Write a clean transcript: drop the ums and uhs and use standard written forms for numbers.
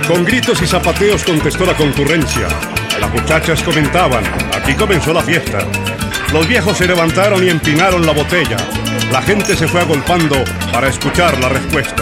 Con gritos y zapateos contestó la concurrencia. Las muchachas comentaban, aquí comenzó la fiesta. Los viejos se levantaron y empinaron la botella. La gente se fue agolpando para escuchar la respuesta.